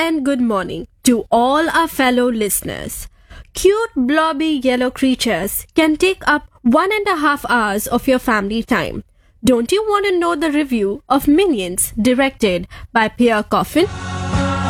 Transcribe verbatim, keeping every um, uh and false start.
and good morning to all our fellow listeners. Cute blobby yellow creatures can take up one and a half hours of your family time. Don't you want to know the review of Minions directed by Pierre Coffin?